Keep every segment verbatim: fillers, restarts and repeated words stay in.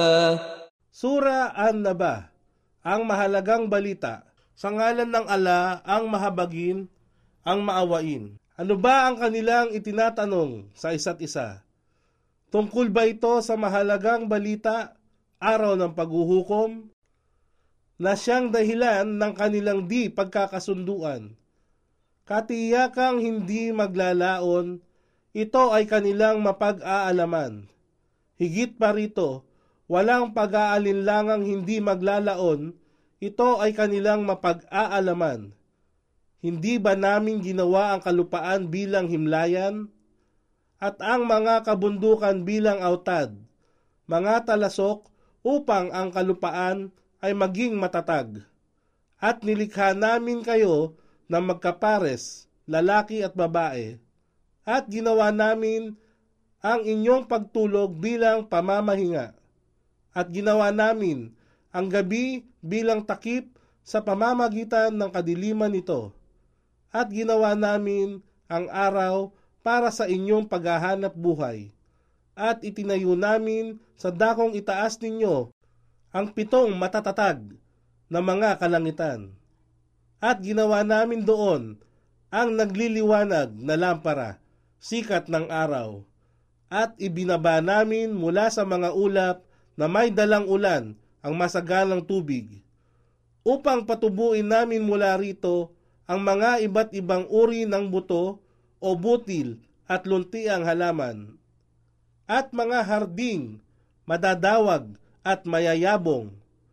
Sura An-Naba, ang mahalagang balita. Sa ngalan ng Ala, ang mahabagin, ang maawain. Ano ba ang kanilang itinatanong sa isa't isa? Tungkol ba ito sa mahalagang balita, araw ng paghuhukom, na siyang dahilan ng kanilang di pagkakasunduan? Katiyakang hindi maglalaon, ito ay kanilang mapag-aalaman. Higit pa rito, walang pag-aalinlangang hindi maglalaon, ito ay kanilang mapag-aalaman. Hindi ba namin ginawa ang kalupaan bilang himlayan? At ang mga kabundukan bilang autad, mga talasok upang ang kalupaan ay maging matatag. At nilikha namin kayo na magkapares, lalaki at babae, at ginawa namin ang inyong pagtulog bilang pamamahinga, at ginawa namin ang gabi bilang takip sa pamamagitan ng kadiliman nito, at ginawa namin ang araw para sa inyong paghahanap buhay, at itinayo namin sa dakong itaas ninyo ang pitong matatatag na mga kalangitan. At ginawa namin doon ang nagliliwanag na lampara, sikat ng araw. At ibinaba namin mula sa mga ulap na may dalang ulan ang masagalang tubig, upang patubuin namin mula rito ang mga iba't ibang uri ng buto o butil at luntiang halaman, at mga harding, madadawag at mayayabong.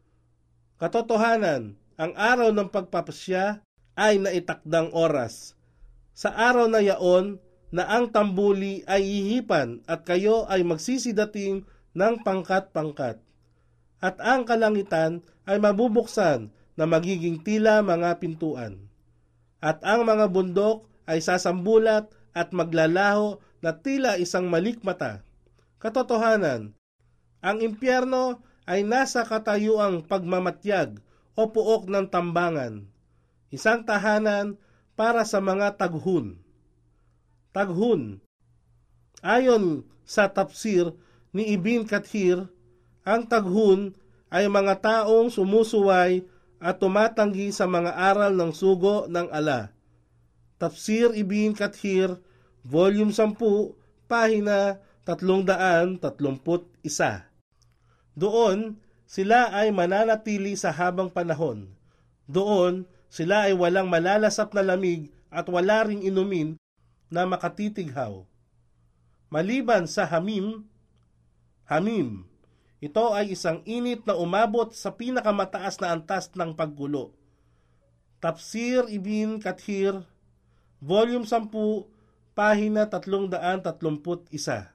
Katotohanan, ang araw ng pagpapasya ay naitakdang oras. Sa araw na yaon na ang tambuli ay hihipan at kayo ay magsisidating ng pangkat-pangkat. At ang kalangitan ay mabubuksan na magiging tila mga pintuan. At ang mga bundok ay sasambulat at maglalaho na tila isang malikmata. Katotohanan, ang impyerno ay nasa katayuang pagmamatyag o puok ng tambangan, isang tahanan para sa mga taghun. Taghun. Ayon sa tafsir ni Ibn Kathir, ang taghun ay mga taong sumusuway at tumatanggi sa mga aral ng sugo ng Ala. Tafsir Ibn Kathir, Volume ten, Pahina tatlong daan tatlumput isa. Doon, sila ay mananatili sa habang panahon. Doon, sila ay walang malalasap na lamig at wala ring inumin na makatitighaw. Maliban sa Hamim, Hamim, ito ay isang init na umabot sa pinakamataas na antas ng paggulo. Tafsir Ibn Kathir, Volume ten, Pahina tatlong daan tatlumput isa.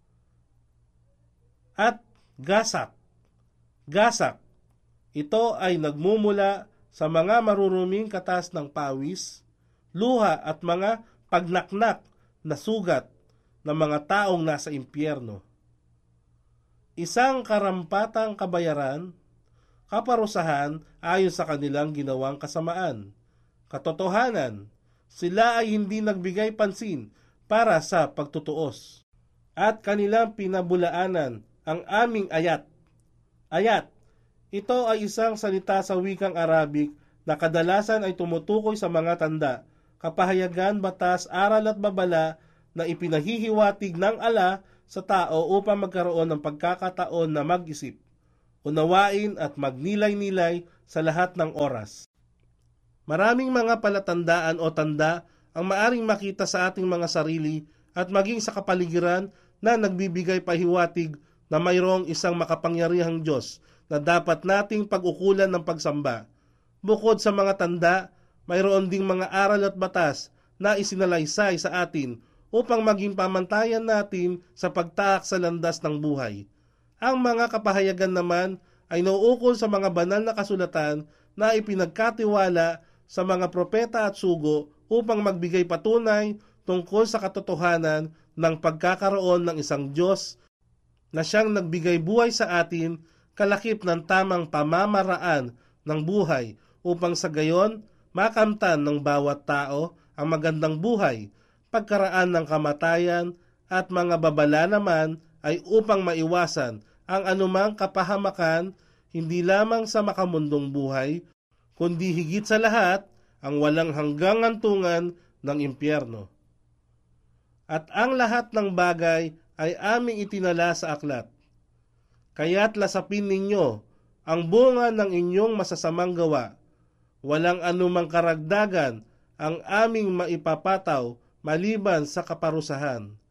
At Gasak. Gasak, ito ay nagmumula sa mga maruruming katas ng pawis, luha at mga pagnaknak na sugat ng mga taong nasa impyerno. Isang karampatang kabayaran, kaparusahan ayon sa kanilang ginawang kasamaan. Katotohanan, sila ay hindi nagbigay pansin para sa pagtutuos, at kanilang pinabulaanan ang aming ayat. Ayat, ito ay isang salita sa wikang Arabic na kadalasan ay tumutukoy sa mga tanda, kapahayagan, batas, aral at babala na ipinahihiwatig ng Ala sa tao upang magkaroon ng pagkakataon na mag-isip, unawain at magnilay-nilay sa lahat ng oras. Maraming mga palatandaan o tanda ang maaring makita sa ating mga sarili at maging sa kapaligiran na nagbibigay pahiwatig na mayroong isang makapangyarihang Diyos na dapat nating pag-ukulan ng pagsamba. Bukod sa mga tanda, mayroon ding mga aral at batas na isinalaysay sa atin upang maging pamantayan natin sa pagtaak sa landas ng buhay. Ang mga kapahayagan naman ay nauukol sa mga banal na kasulatan na ipinagkatiwala sa mga propeta at sugo upang magbigay patunay tungkol sa katotohanan ng pagkakaroon ng isang Diyos na siyang nagbigay buhay sa atin kalakip ng tamang pamamaraan ng buhay upang sa gayon makamtan ng bawat tao ang magandang buhay, pagkaraan ng kamatayan at mga babala naman ay upang maiwasan ang anumang kapahamakan, hindi lamang sa makamundong buhay, kundi higit sa lahat ang walang hanggang antungan ng impyerno. At ang lahat ng bagay ay aming itinala sa aklat. Kaya't lasapin ninyo ang bunga ng inyong masasamang gawa. Walang anumang karagdagan ang aming maipapataw maliban sa kaparusahan.